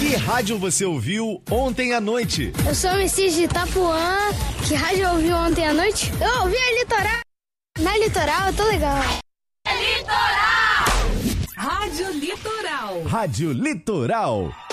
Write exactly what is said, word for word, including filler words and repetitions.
Que rádio você ouviu ontem à noite? Eu sou o Messias de Itapuã. Que rádio eu ouvi ontem à noite? Eu ouvi a Litoral. Na Litoral eu tô legal. Litoral! Rádio Litoral. Rádio Litoral.